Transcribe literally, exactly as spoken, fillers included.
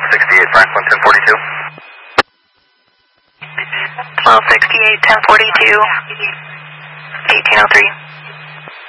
sixty-eight Franklin, ten forty-two. twelve sixty-eight, ten forty-two, eighteen oh three.